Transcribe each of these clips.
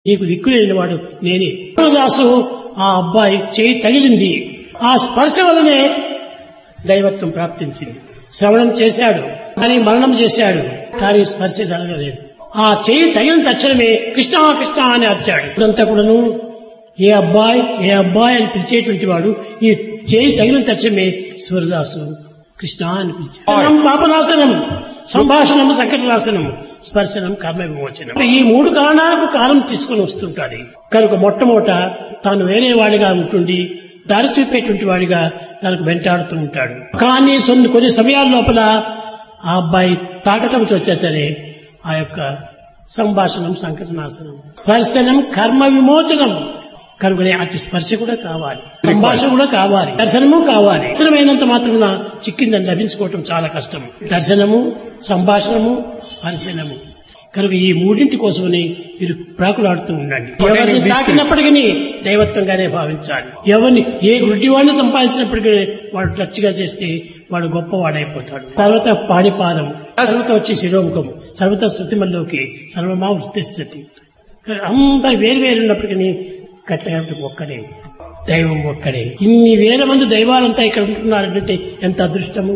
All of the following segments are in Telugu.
నీకు దిక్కులేని వాడు నేనే. దాసు ఆ అబ్బాయి చేయి తగిలింది. ఆ స్పర్శ వలనే దైవత్వం ప్రాప్తించింది. శ్రవణం చేశాడు కానీ మరణం చేశాడు, కానీ స్పర్శ జరగలేదు. ఆ చేయి తగిలిన తక్షణమే కృష్ణ కృష్ణ అని అరిచాడు. ఇదంతా కూడాను ఏ అబ్బాయి అని పిలిచేటువంటి వాడు ఈ చేయి తగిలిన తక్షణమే సూర్యదాసు కృష్ణ అని పిలిచాడు. పాపనాశనం, సంభాషణము సంకటనాశనం, స్పర్శనం కర్మ విమోచనం. ఈ మూడు కారణాలకు కాలం తీసుకుని వస్తుంటాది. కనుక మొట్టమొదట తాను వేరే వాడిగా ఉంటుండి దారి చూపేటువంటి వాడిగా తనకు వెంటాడుతూ ఉంటాడు. కానీ కొన్ని సమయాల లోపల ఆ అబ్బాయి తాకటం వచ్చేతనే ఆ యొక్క సంభాషణం సంకటనాశనం, స్పర్శనం కర్మ విమోచనం. కనుకనే అటు స్పర్శ కూడా కావాలి, సంభాషణ కూడా కావాలి, దర్శనము కావాలి. దర్శనమైనంత మాత్రమున చిక్కిందని లభించుకోవటం చాలా కష్టం. దర్శనము, సంభాషణము, స్పర్శనము. కనుక ఈ మూడింటి కోసమని మీరు ప్రాకులాడుతూ ఉండండి. ఎవరిని తాకినప్పటికీ దైవత్వంగానే భావించాలి. ఎవరిని ఏ గుడ్డివాడిని సంపాదించినప్పటికీ వాడు టచ్గా చేస్తే వాడు గొప్పవాడైపోతాడు. తర్వాత పాణిపాదం, తర్వాత వచ్చి శిరోముఖం, సర్వత శృతిమల్లోకి సర్వమా వృత్తిస్థితి. అందరు వేరు వేరు ఉన్నప్పటికీ కట్టగట్టకు ఒక్కడే, దైవం ఒక్కడే. ఇన్ని వేల మంది దైవాలంతా ఇక్కడ ఉంటున్నారంటే ఎంత అదృష్టము.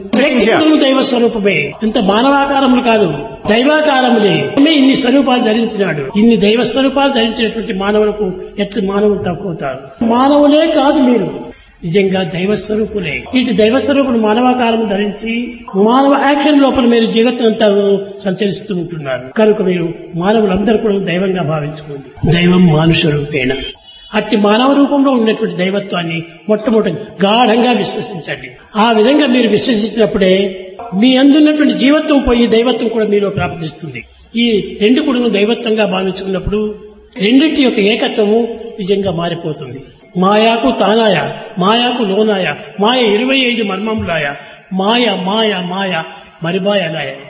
దైవ స్వరూపమే, ఎంత మానవాకారములు కాదు దైవాకారములే. ఇన్ని స్వరూపాలు ధరించినాడు. ఇన్ని దైవ స్వరూపాలు ధరించినటువంటి మానవులకు ఎట్లా మానవులు తక్కువతారు? మానవులే కాదు, మీరు నిజంగా దైవస్వరూపులే. ఇటు దైవస్వరూపులు మానవాకారం ధరించి మానవ యాక్షన్ లోపల మీరు జగత్తునంతా సంచరిస్తూ ఉంటున్నారు. కనుక మీరు మానవులందరూ కూడా దైవంగా భావించుకోండి. దైవం మానుష రూపేణ. అట్టి మానవ రూపంలో ఉన్నటువంటి దైవత్వాన్ని మొట్టమొదటి గాఢంగా విశ్వసించండి. ఆ విధంగా మీరు విశ్వసించినప్పుడే మీ అందున్నటువంటి జీవత్వం పోయి దైవత్వం కూడా మీలో ప్రాప్తిస్తుంది. ఈ రెండు కూడా దైవత్వంగా భావించుకున్నప్పుడు రెండింటి యొక్క ఏకత్వము నిజంగా మారిపోతుంది. మాయాకు తానాయ, మాయాకు లోనాయ, మాయ 25 మర్మములాయ, మాయ మాయ మాయ మరిబాయలాయ.